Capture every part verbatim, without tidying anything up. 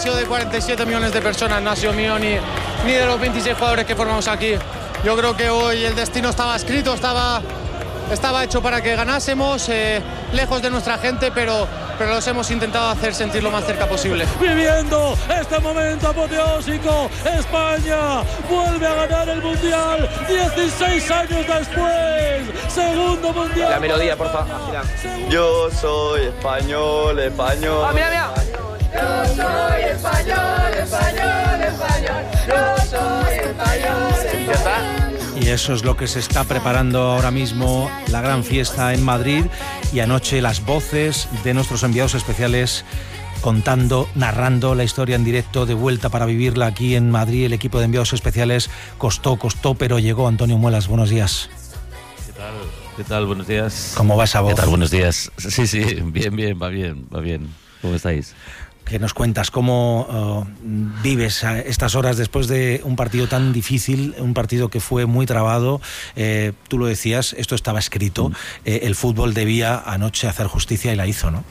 sido de cuarenta y siete millones de personas, no ha sido mío ni, ni de los veintiséis jugadores que formamos aquí. Yo creo que hoy el destino estaba escrito, estaba, estaba hecho para que ganásemos, eh, lejos de nuestra gente, pero, pero los hemos intentado hacer sentir lo más cerca posible. Viviendo este momento apoteósico, España vuelve a ganar el Mundial dieciséis años después. Segundo Mundial. La melodía, por favor. Yo soy español, español. Ah, mira, mira. Yo soy español, español, español. Yo soy español, español. Ya está. Y eso es lo que se está preparando ahora mismo, la gran fiesta en Madrid, y anoche las voces de nuestros enviados especiales contando, narrando la historia en directo, de vuelta para vivirla aquí en Madrid. El equipo de enviados especiales costó, costó, pero llegó. Antonio Muelas, buenos días. ¿Qué tal? ¿Qué tal? Buenos días. ¿Cómo va esa voz? ¿Qué tal? Buenos días. Sí, sí, bien, bien, va bien, va bien. ¿Cómo estáis? ¿Qué nos cuentas? ¿Cómo uh, vives estas horas después de un partido tan difícil, un partido que fue muy trabado? Eh, tú lo decías, esto estaba escrito, eh, el fútbol debía anoche hacer justicia y la hizo, ¿no?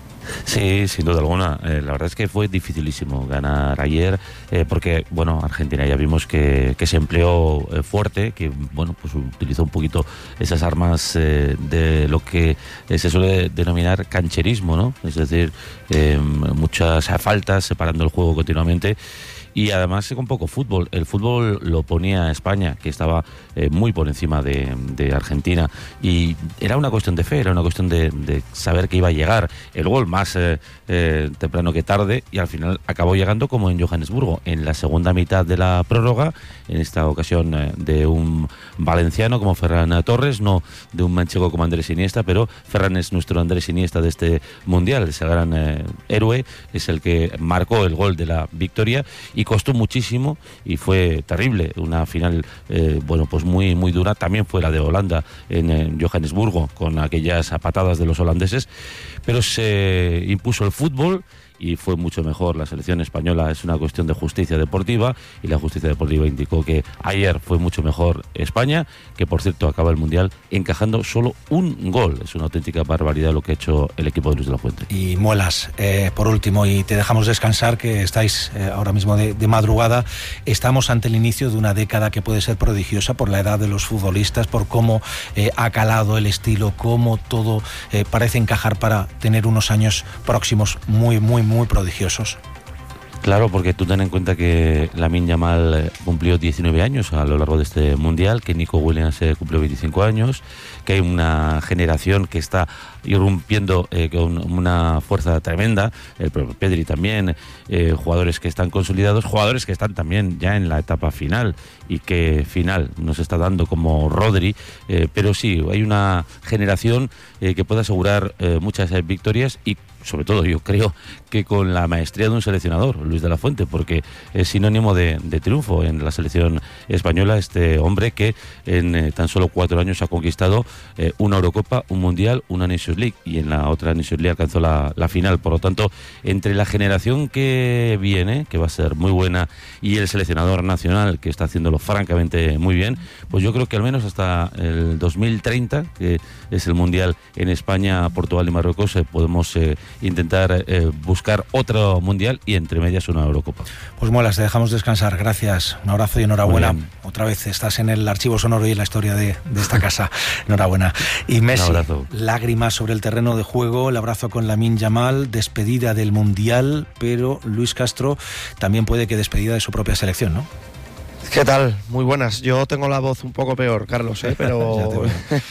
Sí, sin duda alguna. Eh, la verdad es que fue dificilísimo ganar ayer, eh, porque, bueno, Argentina ya vimos que, que se empleó eh, fuerte, que, bueno, pues utilizó un poquito esas armas eh, de lo que eh, se suele denominar cancherismo, ¿no? Es decir, eh, muchas faltas separando el juego continuamente. Y además con poco fútbol. El fútbol lo ponía España, que estaba eh, muy por encima de, de Argentina, y era una cuestión de fe, era una cuestión de, de saber que iba a llegar el gol más eh, eh, temprano que tarde, y al final acabó llegando como en Johannesburgo, en la segunda mitad de la prórroga, en esta ocasión eh, de un valenciano como Ferran Torres, no de un manchego como Andrés Iniesta, pero Ferran es nuestro Andrés Iniesta de este Mundial, ese gran eh, héroe, es el que marcó el gol de la victoria, y costó muchísimo y fue terrible, una final eh, bueno, pues muy muy dura. También fue la de Holanda en, en Johannesburgo, con aquellas patadas de los holandeses, pero se impuso el fútbol y fue mucho mejor. La selección española es una cuestión de justicia deportiva, y la justicia deportiva indicó que ayer fue mucho mejor España, que por cierto acaba el Mundial encajando solo un gol. Es una auténtica barbaridad lo que ha hecho el equipo de Luis de la Fuente. Y Muelas, eh, por último, y te dejamos descansar, que estáis eh, ahora mismo de, de madrugada. Estamos ante el inicio de una década que puede ser prodigiosa por la edad de los futbolistas, por cómo eh, ha calado el estilo, cómo todo eh, parece encajar para tener unos años próximos muy, muy, muy prodigiosos. Claro, porque tú ten en cuenta que Lamine Yamal cumplió diecinueve años a lo largo de este Mundial, que Nico Williams cumplió veinticinco años, que hay una generación que está irrumpiendo eh, con una fuerza tremenda, el propio Pedri también, eh, jugadores que están consolidados, jugadores que están también ya en la etapa final, y que final nos está dando como Rodri, eh, pero sí, hay una generación eh, que puede asegurar eh, muchas eh, victorias, y sobre todo yo creo que con la maestría de un seleccionador, Luis de la Fuente, porque es sinónimo de, de triunfo en la selección española este hombre que en eh, tan solo cuatro años ha conquistado eh, una Eurocopa, un Mundial, una Nations League, y en la otra Nations League alcanzó la, la final. Por lo tanto, entre la generación que viene, que va a ser muy buena, y el seleccionador nacional, que está haciéndolo francamente muy bien, pues yo creo que al menos hasta el dos mil treinta, que es el Mundial en España, Portugal y Marruecos, eh, podemos eh, intentar eh, buscar otro Mundial, y entre medias una Eurocopa. Pues Muelas, te dejamos descansar. Gracias, un abrazo y enhorabuena. Otra vez estás en el archivo sonoro y en la historia de, de esta casa. Enhorabuena. Y Messi, lágrimas sobre el terreno de juego, el abrazo con Lamine Yamal, despedida del Mundial, pero Luis Castro también puede que despedida de su propia selección, ¿no? ¿Qué tal? Muy buenas. Yo tengo la voz un poco peor, Carlos, ¿eh? Pero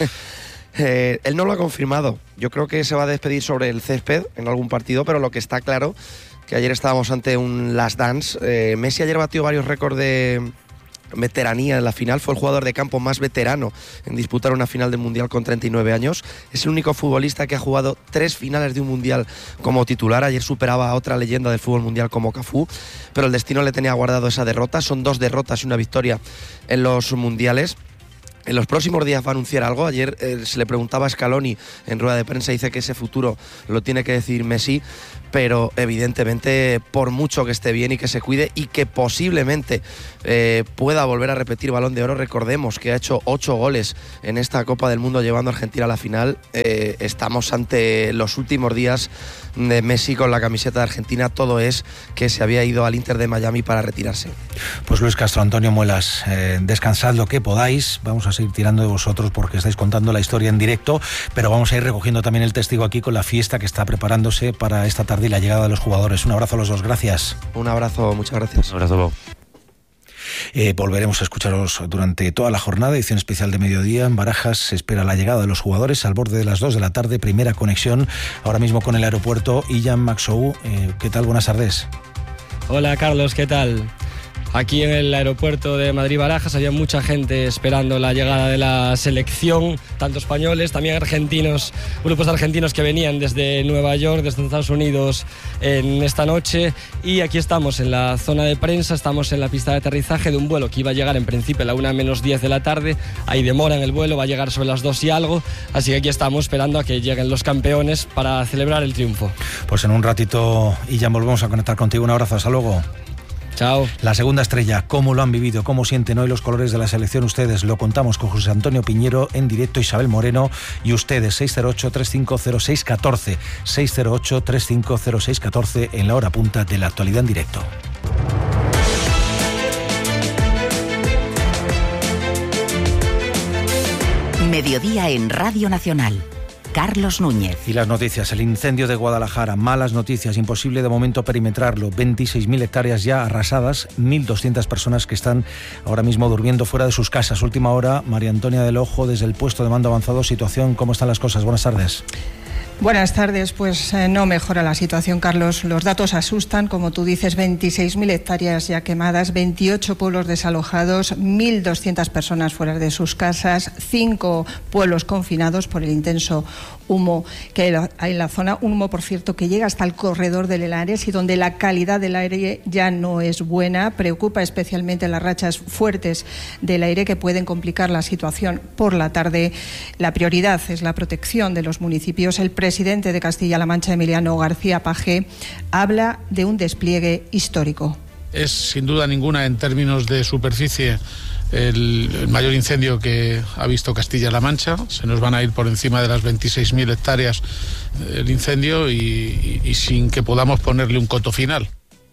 eh, él no lo ha confirmado. Yo creo que se va a despedir sobre el césped en algún partido, pero lo que está claro, que ayer estábamos ante un last dance. Eh, Messi ayer batió varios récords de veteranía en la final, fue el jugador de campo más veterano en disputar una final del Mundial con treinta y nueve años, es el único futbolista que ha jugado tres finales de un Mundial como titular. Ayer superaba a otra leyenda del fútbol mundial como Cafú, pero el destino le tenía guardado esa derrota. Son dos derrotas y una victoria en los Mundiales. en los próximos días va a anunciar algo. Ayer eh, se le preguntaba a Scaloni en rueda de prensa, dice que ese futuro lo tiene que decidir Messi, pero evidentemente por mucho que esté bien y que se cuide y que posiblemente eh, pueda volver a repetir Balón de Oro, recordemos que ha hecho ocho goles en esta Copa del Mundo llevando a Argentina a la final, eh, estamos ante los últimos días de Messi con la camiseta de Argentina. Todo es que se había ido al Inter de Miami para retirarse. Pues Luis Castro, Antonio Muelas, eh, descansad lo que podáis, vamos a seguir tirando de vosotros porque estáis contando la historia en directo, pero vamos a ir recogiendo también el testigo aquí con la fiesta que está preparándose para esta tarde y la llegada de los jugadores. Un abrazo a los dos, gracias. Un abrazo, muchas gracias. Un abrazo, Bob. Eh, volveremos a escucharos durante toda la jornada, edición especial de mediodía. En Barajas se espera la llegada de los jugadores al borde de las dos de la tarde, primera conexión ahora mismo con el aeropuerto. Ian Maxou, eh, ¿qué tal? Buenas tardes. Hola Carlos, ¿qué tal? Aquí en el aeropuerto de Madrid-Barajas había mucha gente esperando la llegada de la selección, tanto españoles, también argentinos, grupos de argentinos que venían desde Nueva York, desde Estados Unidos en esta noche, y aquí estamos en la zona de prensa, estamos en la pista de aterrizaje de un vuelo que iba a llegar en principio a la una menos diez de la tarde, hay demora en el vuelo, va a llegar sobre las dos y algo, así que aquí estamos esperando a que lleguen los campeones para celebrar el triunfo. Pues en un ratito y ya volvemos a conectar contigo, un abrazo, hasta luego. Chao. La segunda estrella, ¿cómo lo han vivido? ¿Cómo sienten hoy los colores de la selección ustedes? Lo contamos con José Antonio Piñero en directo, Isabel Moreno y ustedes. Seis cero ocho, tres cinco cero seis uno cuatro, seis cero ocho, tres cinco cero seis uno cuatro en la hora punta de la actualidad en directo. Mediodía en Radio Nacional. Carlos Núñez. Y las noticias, el incendio de Guadalajara, malas noticias, imposible de momento perimetrarlo, veintiséis mil hectáreas ya arrasadas, mil doscientas personas que están ahora mismo durmiendo fuera de sus casas. Última hora, María Antonia del Ojo, desde el puesto de mando avanzado, situación, ¿cómo están las cosas? Buenas tardes. Buenas tardes, pues eh, no mejora la situación, Carlos. Los datos asustan, como tú dices, veintiséis mil hectáreas ya quemadas, veintiocho pueblos desalojados, mil doscientas personas fuera de sus casas, cinco pueblos confinados por el intenso humo que hay en la zona, un humo, por cierto, que llega hasta el corredor del Henares y donde la calidad del aire ya no es buena. Preocupa especialmente las rachas fuertes del aire que pueden complicar la situación por la tarde. La prioridad es la protección de los municipios. El presidente de Castilla-La Mancha, Emiliano García Paje, habla de un despliegue histórico. Es sin duda ninguna, en términos de superficie, el, el mayor incendio que ha visto Castilla-La Mancha. Se nos van a ir por encima de las veintiséis mil hectáreas el incendio y, y, y sin que podamos ponerle un coto final.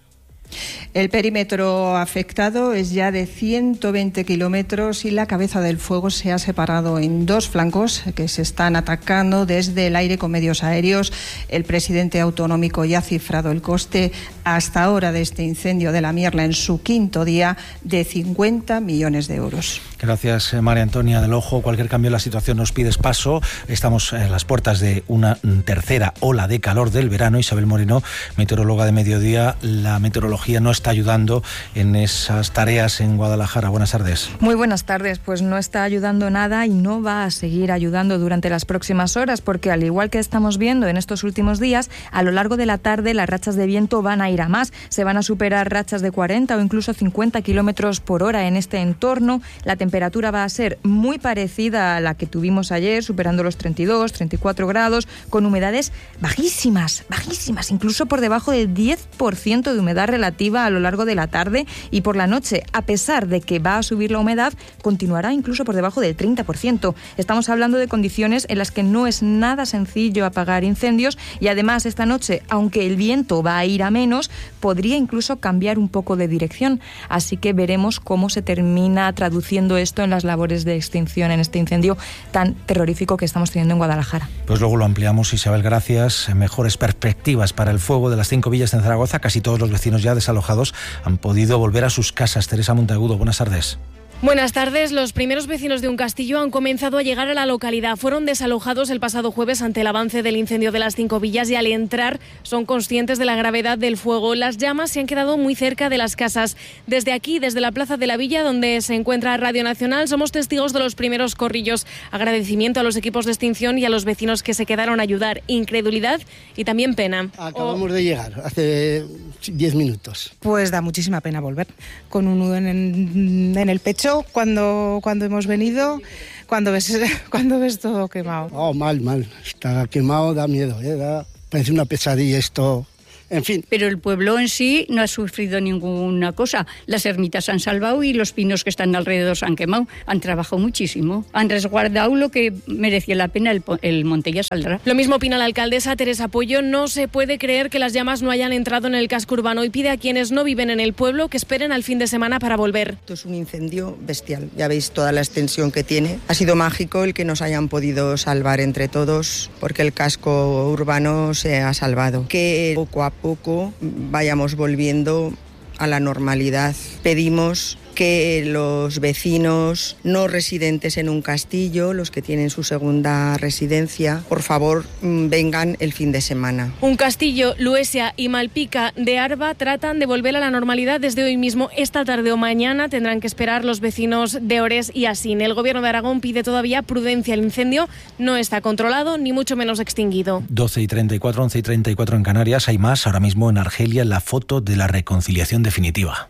El perímetro afectado es ya de ciento veinte kilómetros y la cabeza del fuego se ha separado en dos flancos que se están atacando desde el aire con medios aéreos. El presidente autonómico ya ha cifrado el coste hasta ahora de este incendio de la Mierla en su quinto día de cincuenta millones de euros. Gracias, María Antonia del Ojo. Cualquier cambio en la situación nos pides paso. Estamos en las puertas de una tercera ola de calor del verano. Isabel Moreno, meteoróloga de Mediodía, la meteorología no está ayudando en esas tareas en Guadalajara. Buenas tardes. Muy buenas tardes. Pues no está ayudando nada y no va a seguir ayudando durante las próximas horas, porque al igual que estamos viendo en estos últimos días, a lo largo de la tarde las rachas de viento van a ir a más. Se van a superar rachas de cuarenta o incluso cincuenta kilómetros por hora en este entorno. La temperatura va a ser muy parecida a la que tuvimos ayer, superando los treinta y dos, treinta y cuatro grados, con humedades bajísimas, bajísimas, incluso por debajo del diez por ciento de humedad relativa a lo largo de la tarde, y por la noche, a pesar de que va a subir la humedad, continuará incluso por debajo del treinta por ciento. Estamos hablando de condiciones en las que no es nada sencillo apagar incendios, y además esta noche, aunque el viento va a ir a menos, podría incluso cambiar un poco de dirección, así que veremos cómo se termina traduciendo esto en las labores de extinción en este incendio tan terrorífico que estamos teniendo en Guadalajara. Pues luego lo ampliamos, Isabel, gracias. Mejores perspectivas para el fuego de las cinco villas en Zaragoza. Casi todos los vecinos ya desalojados han podido volver a sus casas. Teresa Monteagudo, buenas tardes. Buenas tardes. Los primeros vecinos de un castillo han comenzado a llegar a la localidad. Fueron desalojados el pasado jueves ante el avance del incendio de las cinco villas y al entrar son conscientes de la gravedad del fuego. Las llamas se han quedado muy cerca de las casas. Desde aquí, desde la plaza de la villa, donde se encuentra Radio Nacional, somos testigos de los primeros corrillos. Agradecimiento a los equipos de extinción y a los vecinos que se quedaron a ayudar. Incredulidad y también pena. Acabamos o... de llegar hace diez minutos. Pues da muchísima pena volver. Con un nudo en, en el pecho hecho cuando, cuando hemos venido, cuando ves, cuando ves todo quemado? Oh, mal, mal. Está quemado, da miedo, ¿eh? Da, parece una pesadilla esto. En fin. Pero el pueblo en sí no ha sufrido ninguna cosa. Las ermitas se han salvado y los pinos que están alrededor se han quemado. Han trabajado muchísimo. Han resguardado lo que merecía la pena. El, el monte ya saldrá. Lo mismo opina la alcaldesa Teresa Pollo. No se puede creer que las llamas no hayan entrado en el casco urbano y pide a quienes no viven en el pueblo que esperen al fin de semana para volver. Esto es un incendio bestial. Ya veis toda la extensión que tiene. Ha sido mágico el que nos hayan podido salvar entre todos porque el casco urbano se ha salvado. Que poco a poco vayamos volviendo a la normalidad. Pedimos que los vecinos no residentes en un castillo, los que tienen su segunda residencia, por favor vengan el fin de semana. Un Castillo, Luesia y Malpica de Arba tratan de volver a la normalidad desde hoy mismo. Esta tarde o mañana tendrán que esperar los vecinos de Ores y Asín. El Gobierno de Aragón pide todavía prudencia. El incendio no está controlado ni mucho menos extinguido. doce y treinta y cuatro, once y treinta y cuatro en Canarias. Hay más ahora mismo en Argelia, la foto de la reconciliación definitiva.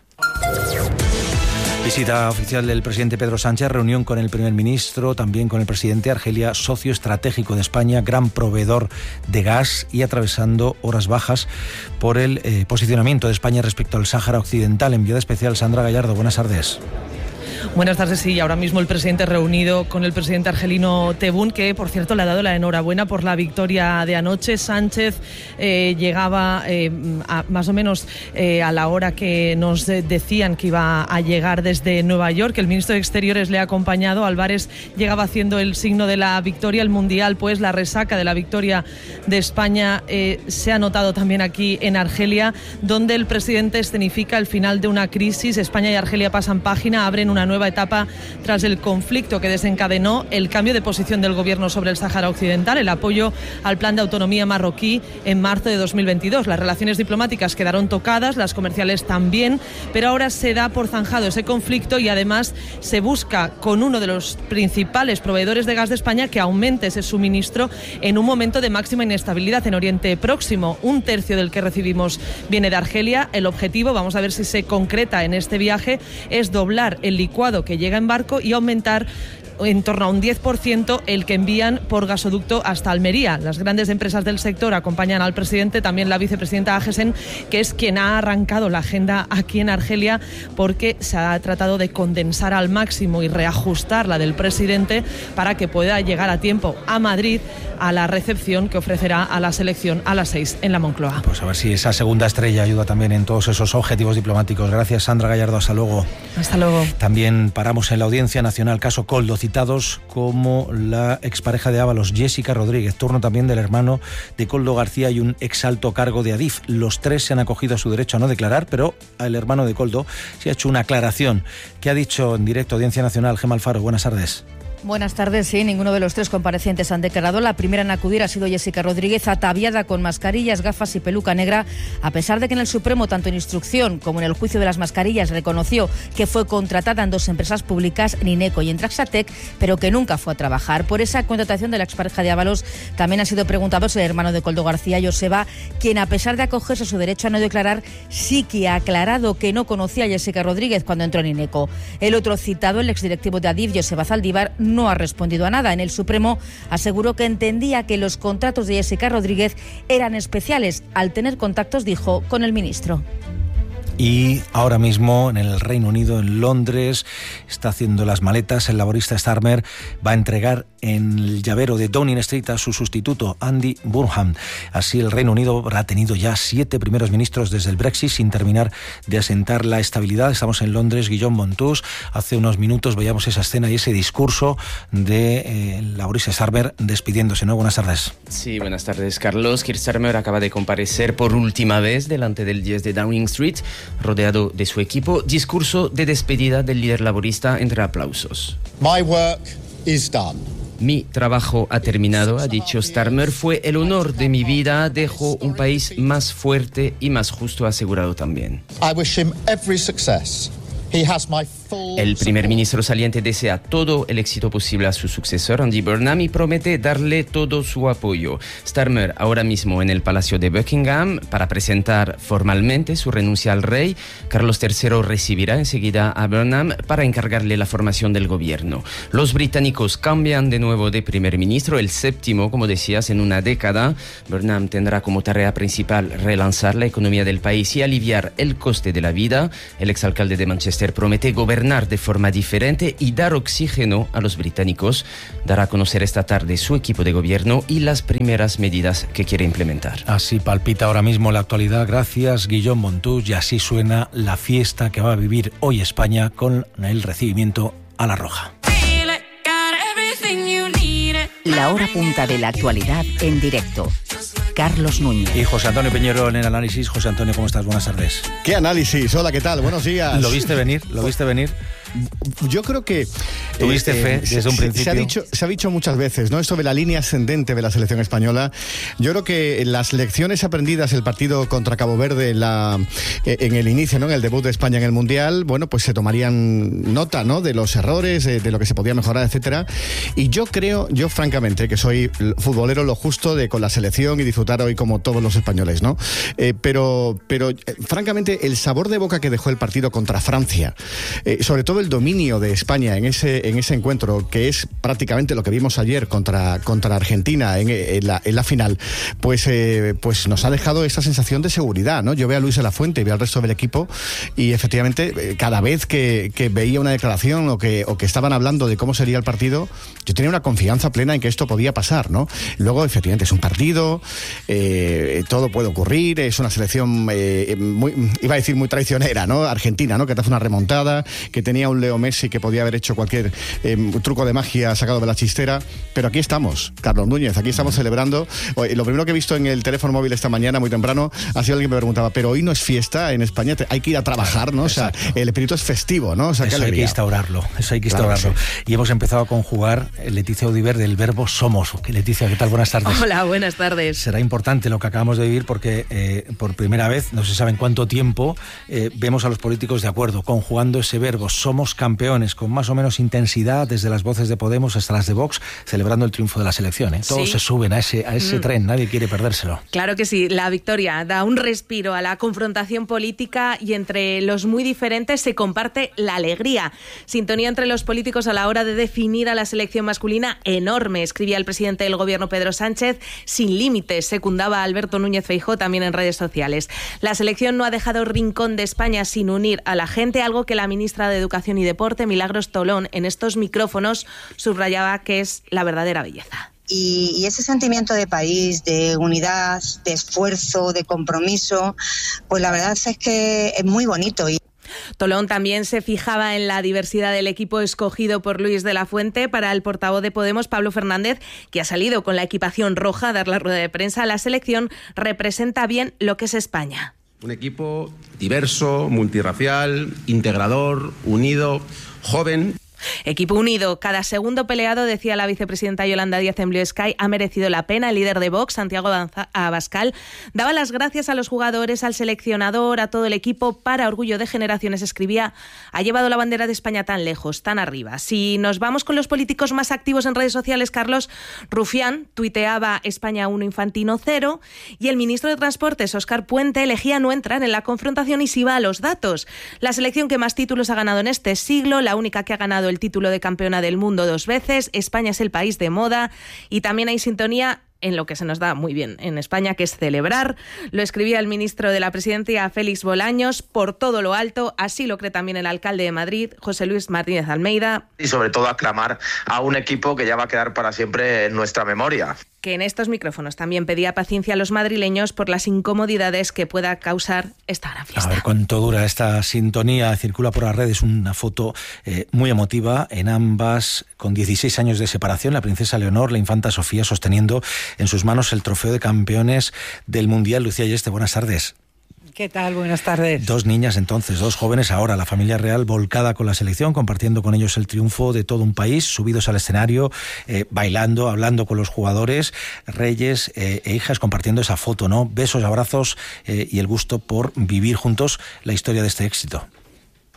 Visita oficial del presidente Pedro Sánchez, reunión con el primer ministro, también con el presidente. Argelia, socio estratégico de España, gran proveedor de gas y atravesando horas bajas por el eh, posicionamiento de España respecto al Sáhara Occidental. Enviada especial Sandra Gallardo, buenas tardes. Buenas tardes, sí, ahora mismo el presidente reunido con el presidente argelino Tebboune, que por cierto le ha dado la enhorabuena por la victoria de anoche. Sánchez eh, llegaba eh, a, más o menos eh, a la hora que nos decían que iba a llegar desde Nueva York. El ministro de Exteriores le ha acompañado. Álvarez llegaba haciendo el signo de la victoria. El Mundial, pues la resaca de la victoria de España eh, se ha notado también aquí en Argelia, donde el presidente escenifica el final de una crisis. España y Argelia pasan página, abren una nueva etapa tras el conflicto que desencadenó el cambio de posición del gobierno sobre el Sáhara Occidental, el apoyo al plan de autonomía marroquí en marzo de dos mil veintidós. Las relaciones diplomáticas quedaron tocadas, las comerciales también, pero ahora se da por zanjado ese conflicto y además se busca con uno de los principales proveedores de gas de España que aumente ese suministro en un momento de máxima inestabilidad en Oriente Próximo. Un tercio del que recibimos viene de Argelia. El objetivo, vamos a ver si se concreta en este viaje, es doblar el licuado que llega en barco y aumentar en torno a un diez por ciento el que envían por gasoducto hasta Almería. Las grandes empresas del sector acompañan al presidente, también la vicepresidenta Agesen, que es quien ha arrancado la agenda aquí en Argelia, porque se ha tratado de condensar al máximo y reajustar la del presidente para que pueda llegar a tiempo a Madrid a la recepción que ofrecerá a la selección a las seis en la Moncloa. Pues a ver si esa segunda estrella ayuda también en todos esos objetivos diplomáticos. Gracias, Sandra Gallardo. Hasta luego. Hasta luego. También paramos en la Audiencia Nacional, caso Koldo, citados como la expareja de Ábalos, Jessica Rodríguez, turno también del hermano de Koldo García y un exalto cargo de Adif. Los tres se han acogido a su derecho a no declarar, pero el hermano de Koldo se ha hecho una aclaración. ¿Qué ha dicho en directo Audiencia Nacional? Gemma Alfaro, buenas tardes. Buenas tardes, sí, ninguno de los tres comparecientes han declarado. La primera en acudir ha sido Jessica Rodríguez, ataviada con mascarillas, gafas y peluca negra, a pesar de que en el Supremo, tanto en instrucción como en el juicio de las mascarillas, reconoció que fue contratada en dos empresas públicas, Nineco y Entraxatec, pero que nunca fue a trabajar. Por esa contratación de la expareja de Ábalos también ha sido preguntado el hermano de Koldo García, Joseba, quien a pesar de acogerse a su derecho a no declarar, sí que ha aclarado que no conocía a Jessica Rodríguez cuando entró en Nineco. El otro citado, el exdirectivo de Adif, Joseba Zaldívar, no ha respondido a nada. En el Supremo aseguró que entendía que los contratos de Jessica Rodríguez eran especiales al tener contactos, dijo, con el ministro. Y ahora mismo en el Reino Unido, en Londres, está haciendo las maletas. El laborista Starmer va a entregar en el llavero de Downing Street a su sustituto, Andy Burnham. Así el Reino Unido ha tenido ya siete primeros ministros desde el Brexit sin terminar de asentar la estabilidad. Estamos en Londres, Guillaume Montus. Hace unos minutos veíamos esa escena y ese discurso de eh, laborista Starmer despidiéndose, ¿no? Buenas tardes. Sí, buenas tardes, Carlos. Keir Starmer acaba de comparecer por última vez delante del diez de Downing Street, rodeado de su equipo. Discurso de despedida del líder laborista entre aplausos. My work is done. Mi trabajo ha terminado, ha dicho Starmer. Fue el honor de mi vida. Dejo un país más fuerte y más justo asegurado también. I wish him every success. He has my El primer ministro saliente desea todo el éxito posible a su sucesor, Andy Burnham, y promete darle todo su apoyo. Starmer ahora mismo en el Palacio de Buckingham para presentar formalmente su renuncia al rey. Carlos tercero recibirá enseguida a Burnham para encargarle la formación del gobierno. Los británicos cambian de nuevo de primer ministro, el séptimo, como decías, en una década. Burnham tendrá como tarea principal relanzar la economía del país y aliviar el coste de la vida. El exalcalde de Manchester promete gobernar de forma diferente y dar oxígeno a los británicos. Dará a conocer esta tarde su equipo de gobierno y las primeras medidas que quiere implementar. Así palpita ahora mismo la actualidad. Gracias, Guillaume Montus. Y así suena la fiesta que va a vivir hoy España con el recibimiento a la Roja. La hora punta de la actualidad en directo. Carlos Núñez. Y José Antonio Peñero en el análisis. José Antonio, ¿cómo estás? Buenas tardes. ¿Qué análisis? Hola, ¿qué tal? Buenos días. ¿Lo viste venir? ¿Lo viste venir? Yo creo que... ¿Tuviste eh, fe eh, desde un se, principio? Se ha, dicho, se ha dicho muchas veces, ¿no? Esto de la línea ascendente de la selección española. Yo creo que las lecciones aprendidas el partido contra Cabo Verde la, eh, en el inicio, ¿no? En el debut de España en el Mundial, bueno, pues se tomarían nota, ¿no? De los errores, eh, de lo que se podía mejorar, etcétera. Y yo creo, yo francamente, que soy futbolero lo justo de con la selección y disfrutar hoy como todos los españoles, ¿no? Eh, pero, pero eh, francamente, el sabor de boca que dejó el partido contra Francia, eh, sobre todo el dominio de España en ese, en ese encuentro, que es prácticamente lo que vimos ayer contra, contra Argentina en, en, la, en la final, pues, eh, pues nos ha dejado esa sensación de seguridad, ¿no? Yo veo a Luis de la Fuente y veo al resto del equipo y efectivamente cada vez que, que veía una declaración o que, o que estaban hablando de cómo sería el partido, yo tenía una confianza plena en que esto podía pasar, ¿no? Luego, efectivamente, es un partido, eh, todo puede ocurrir, es una selección eh, muy, iba a decir muy traicionera, ¿no? Argentina, ¿no? Que te hace una remontada, que tenía un Leo Messi que podía haber hecho cualquier eh, truco de magia sacado de la chistera, pero aquí estamos, Carlos Núñez, aquí estamos celebrando. Lo primero que he visto en el teléfono móvil esta mañana, muy temprano, ha sido alguien que me preguntaba, pero hoy no es fiesta en España, hay que ir a trabajar, ¿no? O sea, el espíritu es festivo, ¿no? O sea, eso hay que instaurarlo, eso hay que Claro, instaurarlo. sí. Y hemos empezado a conjugar, Leticia Audiver, del verbo somos. Leticia, ¿qué tal? Buenas tardes. Hola, buenas tardes. Será importante lo que acabamos de vivir porque eh, por primera vez, no se sabe en cuánto tiempo, eh, vemos a los políticos de acuerdo, conjugando ese verbo, somos campeones, con más o menos intensidad, desde las voces de Podemos hasta las de Vox, celebrando el triunfo de la selección, ¿eh? Todos Sí. se suben a ese, a ese Mm. tren, nadie quiere perdérselo. Claro que sí, la victoria da un respiro a la confrontación política y entre los muy diferentes se comparte la alegría. Sintonía entre los políticos a la hora de definir a la selección masculina enorme, escribía el presidente del gobierno Pedro Sánchez, sin límites, secundaba a Alberto Núñez Feijóo también en redes sociales. La selección no ha dejado rincón de España sin unir a la gente, algo que la ministra de Educación y Deporte, Milagros Tolón, en estos micrófonos subrayaba que es la verdadera belleza. Y, y ese sentimiento de país, de unidad, de esfuerzo, de compromiso, pues la verdad es que es muy bonito. Y Tolón también se fijaba en la diversidad del equipo escogido por Luis de la Fuente. Para el portavoz de Podemos, Pablo Fernández, que ha salido con la equipación roja a dar la rueda de prensa, la selección representa bien lo que es España. Un equipo diverso, multirracial, integrador, unido, joven. Equipo unido, cada segundo peleado, decía la vicepresidenta Yolanda Díaz en Blue Sky, ha merecido la pena. El líder de Vox, Santiago Abascal, daba las gracias a los jugadores, al seleccionador, a todo el equipo. Para orgullo de generaciones, escribía, ha llevado la bandera de España tan lejos, tan arriba. Si nos vamos con los políticos más activos en redes sociales, Carlos, Rufián tuiteaba España uno, Infantino cero, y el ministro de Transportes, Óscar Puente, elegía no entrar en la confrontación y se iba a los datos. La selección que más títulos ha ganado en este siglo, la única que ha ganado el título de campeona del mundo dos veces, España es el país de moda, y también hay sintonía en lo que se nos da muy bien en España, que es celebrar. Lo escribía el ministro de la Presidencia, Félix Bolaños, por todo lo alto. Así lo cree también el alcalde de Madrid, José Luis Martínez Almeida. Y sobre todo aclamar a un equipo que ya va a quedar para siempre en nuestra memoria. Que en estos micrófonos también pedía paciencia a los madrileños por las incomodidades que pueda causar esta gran fiesta. A ver cuánto dura esta sintonía. Circula por las redes una foto eh, muy emotiva en ambas, con dieciséis años de separación, la princesa Leonor, la infanta Sofía, sosteniendo en sus manos el trofeo de campeones del Mundial. Lucía Yeste, buenas tardes. ¿Qué tal? Buenas tardes. Dos niñas entonces, dos jóvenes ahora, la familia real volcada con la selección, compartiendo con ellos el triunfo de todo un país, subidos al escenario, eh, bailando, hablando con los jugadores, reyes eh, e hijas, compartiendo esa foto, ¿no? Besos, abrazos eh, y el gusto por vivir juntos la historia de este éxito.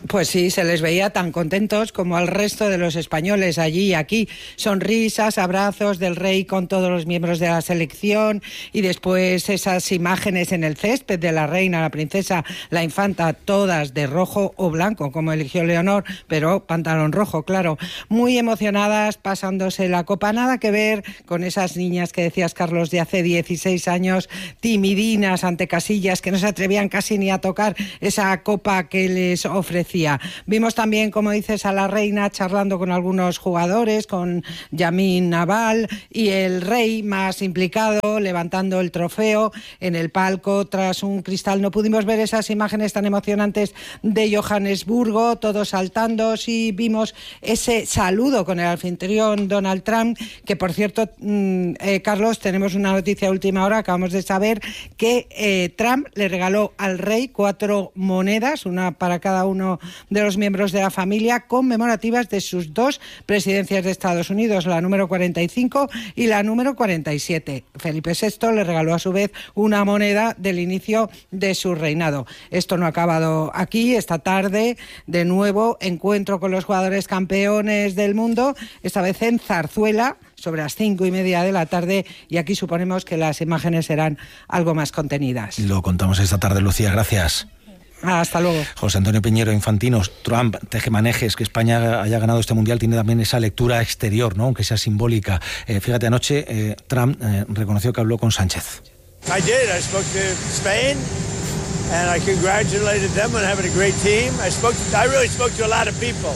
Pues sí, se les veía tan contentos como al resto de los españoles allí y aquí. Sonrisas, abrazos del rey con todos los miembros de la selección y después esas imágenes en el césped de la reina, la princesa, la infanta, todas de rojo o blanco, como eligió Leonor, pero pantalón rojo, claro. Muy emocionadas, pasándose la copa. Nada que ver con esas niñas que decías, Carlos, de hace dieciséis años, timidinas ante Casillas, que no se atrevían casi ni a tocar esa copa que les ofrecía. Vimos también, como dices, a la reina charlando con algunos jugadores, con Yamin Naval, y el rey más implicado, levantando el trofeo en el palco tras un cristal. No pudimos ver esas imágenes tan emocionantes de Johannesburgo, todos saltando. Sí vimos ese saludo con el anfitrión Donald Trump, que por cierto, mmm, eh, Carlos, tenemos una noticia de última hora, acabamos de saber que eh, Trump le regaló al rey cuatro monedas, una para cada uno de los miembros de la familia, conmemorativas de sus dos presidencias de Estados Unidos, la número cuarenta y cinco y la número cuarenta y siete. Felipe sexto le regaló a su vez una moneda del inicio de su reinado. Esto no ha acabado aquí. Esta tarde, de nuevo, encuentro con los jugadores campeones del mundo, esta vez en Zarzuela, sobre las cinco y media de la tarde, y aquí suponemos que las imágenes serán algo más contenidas. Lo contamos esta tarde, Lucía, gracias. Hasta luego. José Antonio Piñero, Infantinos, Trump, tejemanejes, que España haya ganado este Mundial tiene también esa lectura exterior, ¿no? Aunque sea simbólica. Eh, fíjate, anoche eh, Trump eh, reconoció que habló con Sánchez. I did. I spoke to Spain and I congratulated them on having a great team. I spoke to, I really spoke to a lot of people.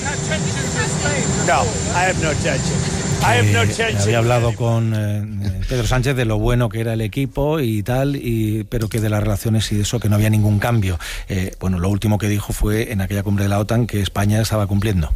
No, I have no tension. Eh, había hablado con eh, Pedro Sánchez de lo bueno que era el equipo y tal, y, pero que de las relaciones y de eso que no había ningún cambio. Eh, bueno, lo último que dijo fue en aquella cumbre de la OTAN que España estaba cumpliendo.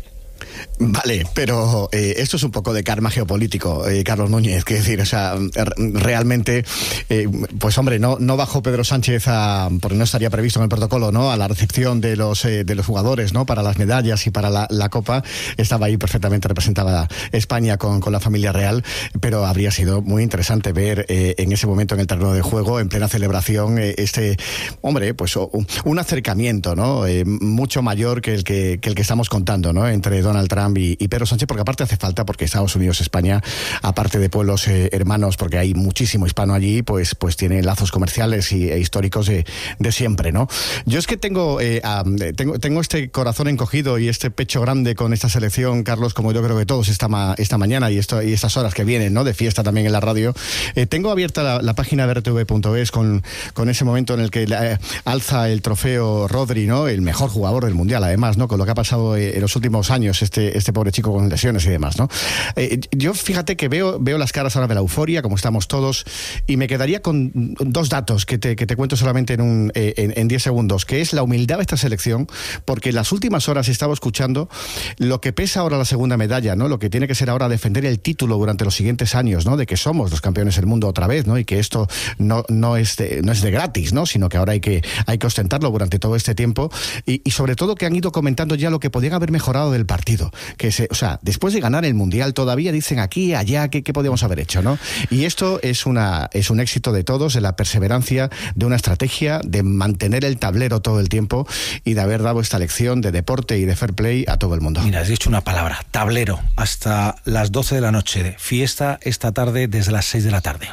Vale, pero eh, esto es un poco de karma geopolítico, eh, Carlos Núñez, que decir, o sea, realmente, eh, pues hombre, no, no bajó Pedro Sánchez a, porque no estaría previsto en el protocolo, ¿no?, a la recepción de los eh, de los jugadores, ¿no?, para las medallas y para la, la copa. Estaba ahí perfectamente representada España con, con la familia real, pero habría sido muy interesante ver eh, en ese momento en el terreno de juego, en plena celebración, eh, este, hombre, pues un acercamiento, ¿no?, eh, mucho mayor que el que, que el que estamos contando, ¿no?, entre Donald Trump y, y Pedro Sánchez, porque aparte hace falta, porque Estados Unidos, España, aparte de pueblos eh, hermanos, porque hay muchísimo hispano allí, pues, pues tiene lazos comerciales y, e históricos de, de siempre, ¿no? Yo es que tengo, eh, um, tengo tengo este corazón encogido y este pecho grande con esta selección, Carlos, como yo creo que todos esta, ma, esta mañana y, esto, y estas horas que vienen, ¿no?, de fiesta también en la radio. Eh, tengo abierta la, la página de R T V punto es con, con ese momento en el que la, eh, alza el trofeo Rodri, ¿no?, el mejor jugador del Mundial, además, ¿no?, con lo que ha pasado eh, en los últimos años, este este pobre chico con lesiones y demás, ¿no? Eh, yo fíjate que veo, veo las caras ahora de la euforia, como estamos todos, y me quedaría con dos datos que te, que te cuento solamente en un eh, en, en diez segundos, que es la humildad de esta selección, porque en las últimas horas he estado escuchando lo que pesa ahora la segunda medalla, ¿no?, lo que tiene que ser ahora defender el título durante los siguientes años, ¿no?, de que somos los campeones del mundo otra vez, ¿no?, y que esto no, no, es, de, no es de gratis, ¿no?, sino que ahora hay que, hay que ostentarlo durante todo este tiempo, y, y sobre todo que han ido comentando ya lo que podían haber mejorado del partido, que se, o sea, después de ganar el Mundial todavía dicen aquí, allá, ¿qué, qué podíamos haber hecho, ¿no? Y esto es una es un éxito de todos, de la perseverancia, de una estrategia, de mantener el tablero todo el tiempo y de haber dado esta lección de deporte y de fair play a todo el mundo. Mira, has dicho una palabra, tablero, hasta las doce de la noche, fiesta esta tarde desde las seis de la tarde.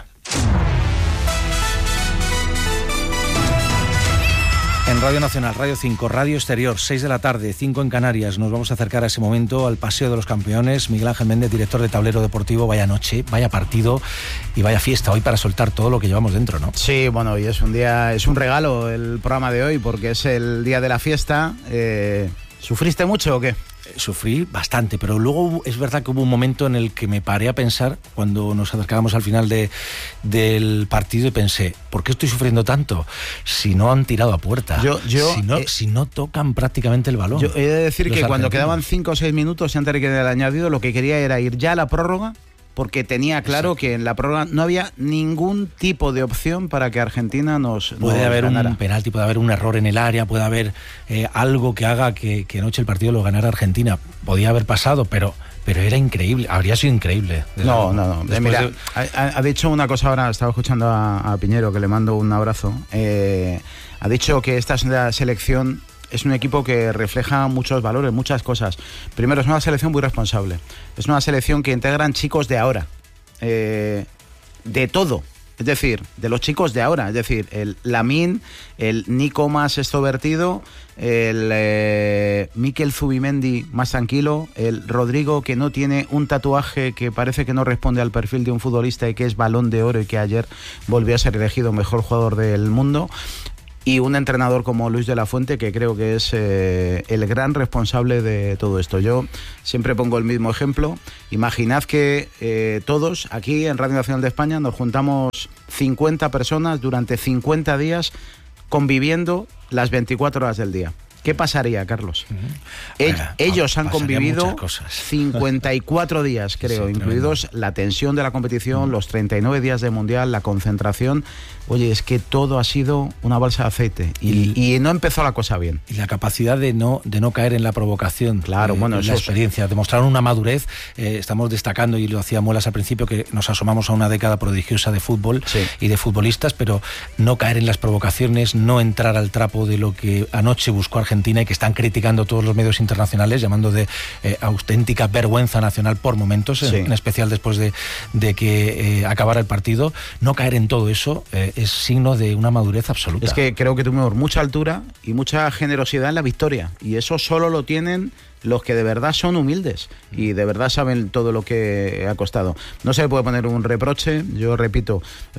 En Radio Nacional, Radio cinco, Radio Exterior, seis de la tarde, cinco en Canarias. Nos vamos a acercar a ese momento al Paseo de los Campeones. Miguel Ángel Méndez, director de Tablero Deportivo. Vaya noche, vaya partido y vaya fiesta hoy para soltar todo lo que llevamos dentro, ¿no? Sí, bueno, hoy es un día, es un regalo el programa de hoy porque es el día de la fiesta. Eh, ¿Sufriste mucho o qué? Sufrí bastante, pero luego es verdad que hubo un momento en el que me paré a pensar cuando nos acercábamos al final de, del partido y pensé, ¿por qué estoy sufriendo tanto? Si no han tirado a puerta, yo, yo, si, no, eh, si no tocan prácticamente el balón. Yo he de decir que argentinos. Cuando quedaban cinco o seis minutos antes de que del añadido, lo que quería era ir ya a la prórroga, porque tenía claro Exacto. que en la prórroga no había ningún tipo de opción para que Argentina nos Puede nos haber ganara. un penalti, puede haber un error en el área, puede haber eh, algo que haga que, que anoche el partido lo ganara Argentina. Podía haber pasado, pero pero era increíble, habría sido increíble. No, no, no. Mira, de... ha, ha dicho una cosa ahora, estaba escuchando a, a Piñero, que le mando un abrazo. Eh, ha dicho que esta es la selección es un equipo que refleja muchos valores, muchas cosas. Primero, es una selección muy responsable. Es una selección que integran chicos de ahora, eh, de todo. Es decir, de los chicos de ahora, es decir, el Lamine, el Nico más extrovertido, el eh, Mikel Zubimendi más tranquilo, el Rodrigo que no tiene un tatuaje que parece que no responde al perfil de un futbolista y que es Balón de Oro y que ayer volvió a ser elegido mejor jugador del mundo. Y un entrenador como Luis de la Fuente, que creo que es eh, el gran responsable de todo esto. Yo siempre pongo el mismo ejemplo. Imaginad que eh, todos aquí en Radio Nacional de España nos juntamos cincuenta personas durante cincuenta días conviviendo las veinticuatro horas del día. ¿Qué pasaría, Carlos? Uh-huh. Ell- bueno, ellos han convivido cincuenta y cuatro días, creo, sí, incluidos tremendo. La tensión de la competición, uh-huh. los treinta y nueve días de Mundial, la concentración. Oye, es que todo ha sido una balsa de aceite y, y, y no empezó la cosa bien. Y la capacidad de no, de no caer en la provocación. Claro, eh, bueno, la experiencia, demostraron una madurez. Eh, estamos destacando, y lo hacía Muelas al principio, que nos asomamos a una década prodigiosa de fútbol sí. y de futbolistas, pero no caer en las provocaciones, no entrar al trapo de lo que anoche buscó Argentina y que están criticando todos los medios internacionales, llamando de eh, auténtica vergüenza nacional por momentos, sí. en, en especial después de, de que eh, acabara el partido. No caer en todo eso eh, es signo de una madurez absoluta. Es que creo que tuvimos mucha altura y mucha generosidad en la victoria, y eso solo lo tienen los que de verdad son humildes y de verdad saben todo lo que ha costado. No se le puede poner un reproche, yo repito,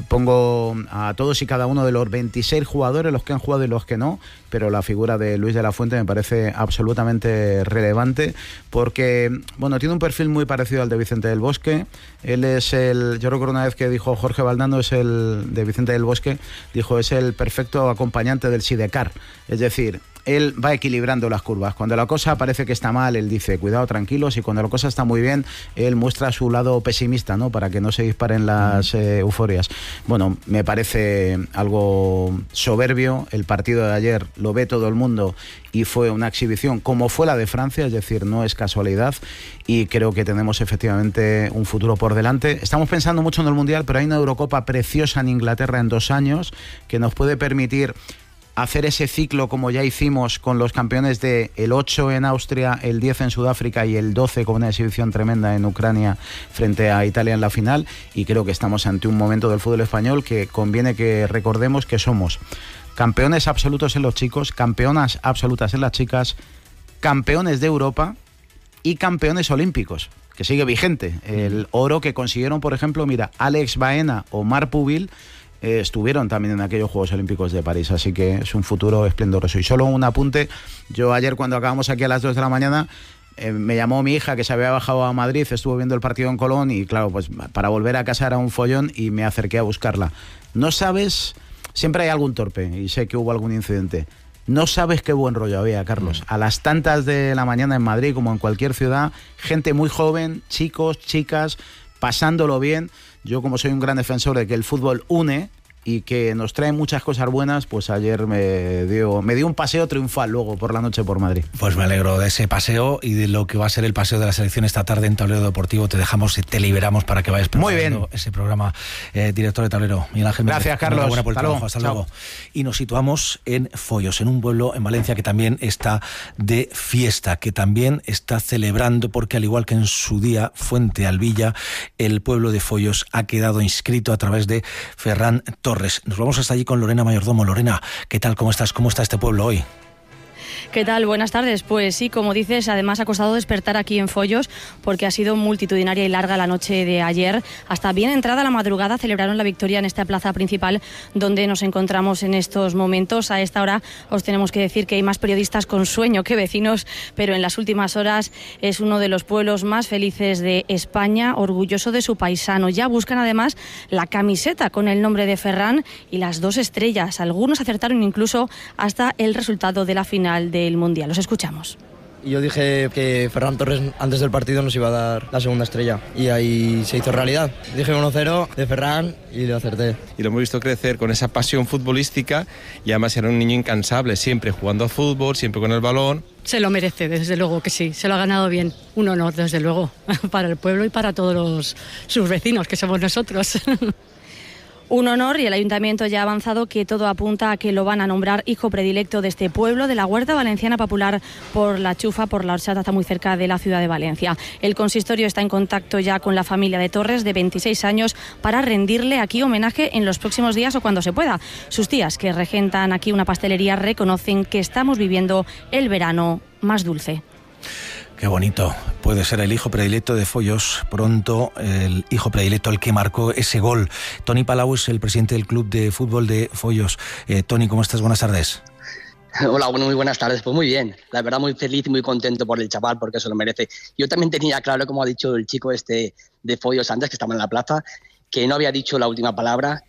pongo a todos y cada uno de los veintiséis jugadores, los que han jugado y los que no, pero la figura de Luis de la Fuente me parece absolutamente relevante porque, bueno, tiene un perfil muy parecido al de Vicente del Bosque. Él es el, yo recuerdo una vez que dijo Jorge Valdano, es el de Vicente del Bosque, dijo, es el perfecto acompañante del Sidecar, es decir, él va equilibrando las curvas. Cuando la cosa parece que está mal, él dice, cuidado, tranquilos, y cuando la cosa está muy bien, él muestra su lado pesimista, ¿no? Para que no se disparen las eh, euforias. Bueno, me parece algo soberbio. El partido de ayer lo ve todo el mundo y fue una exhibición como fue la de Francia, es decir, no es casualidad, y creo que tenemos efectivamente un futuro por delante. Estamos pensando mucho en el Mundial, pero hay una Eurocopa preciosa en Inglaterra en dos años que nos puede permitir hacer ese ciclo como ya hicimos con los campeones de el ocho en Austria, el diez en Sudáfrica y el doce con una exhibición tremenda en Ucrania frente a Italia en la final, y creo que estamos ante un momento del fútbol español que conviene que recordemos que somos campeones absolutos en los chicos, campeonas absolutas en las chicas, campeones de Europa y campeones olímpicos, que sigue vigente. El oro que consiguieron, por ejemplo, mira, Alex Baena o Marc Pubil, Eh, estuvieron también en aquellos Juegos Olímpicos de París, así que es un futuro esplendoroso. Y solo un apunte, yo ayer cuando acabamos aquí a las dos de la mañana, eh, me llamó mi hija que se había bajado a Madrid, estuvo viendo el partido en Colón y claro, pues para volver a casa era un follón y me acerqué a buscarla. No sabes, siempre hay algún torpe y sé que hubo algún incidente. No sabes qué buen rollo había, Carlos. A las tantas de la mañana en Madrid, como en cualquier ciudad, gente muy joven, chicos, chicas, pasándolo bien. Yo, como soy un gran defensor de que el fútbol une y que nos trae muchas cosas buenas, pues ayer me dio, me dio un paseo triunfal luego por la noche por Madrid. Pues me alegro de ese paseo y de lo que va a ser el paseo de la selección esta tarde en Tablero Deportivo. Te dejamos, te liberamos para que vayas preparando Muy bien. ese programa. Eh, director de Tablero, Miguel Ángel Méndez. Gracias, Carlos. Buena por el trabajo. Hasta luego. Y nos situamos en Foios, en un pueblo en Valencia que también está de fiesta, que también está celebrando, porque al igual que en su día Fuente Alvilla, el pueblo de Foios ha quedado inscrito a través de Ferran Torres. Nos vamos hasta allí con Lorena Mayordomo. Lorena, ¿qué tal? ¿Cómo estás? ¿Cómo está este pueblo hoy? ¿Qué tal? Buenas tardes. Pues sí, como dices, además ha costado despertar aquí en Foios porque ha sido multitudinaria y larga la noche de ayer. Hasta bien entrada la madrugada celebraron la victoria en esta plaza principal donde nos encontramos en estos momentos. A esta hora os tenemos que decir que hay más periodistas con sueño que vecinos, pero en las últimas horas es uno de los pueblos más felices de España, orgulloso de su paisano. Ya buscan además la camiseta con el nombre de Ferran y las dos estrellas. Algunos acertaron incluso hasta el resultado de la final de el Mundial. Los escuchamos. Yo dije que Ferran Torres antes del partido nos iba a dar la segunda estrella y ahí se hizo realidad. Dije uno cero de Ferran y lo acerté. Y lo hemos visto crecer con esa pasión futbolística y además era un niño incansable, siempre jugando a fútbol, siempre con el balón. Se lo merece, desde luego que sí, se lo ha ganado bien. Un honor, desde luego, para el pueblo y para todos los, sus vecinos, que somos nosotros. Un honor, y el Ayuntamiento ya ha avanzado que todo apunta a que lo van a nombrar hijo predilecto de este pueblo, de la Huerta Valenciana Popular por la Chufa, por la Horchata, está muy cerca de la ciudad de Valencia. El consistorio está en contacto ya con la familia de Torres, de veintiséis años, para rendirle aquí homenaje en los próximos días o cuando se pueda. Sus tías, que regentan aquí una pastelería, reconocen que estamos viviendo el verano más dulce. Qué bonito. Puede ser el hijo predilecto de Foyos, pronto el hijo predilecto, el que marcó ese gol. Toni Palau es el presidente del club de fútbol de Foyos. Eh, Toni, ¿cómo estás? Buenas tardes. Hola, bueno, muy buenas tardes. Pues muy bien, la verdad muy feliz y muy contento por el chaval, porque se lo merece. Yo también tenía claro, como ha dicho el chico este de Foyos antes, que estaba en la plaza, que no había dicho la última palabra,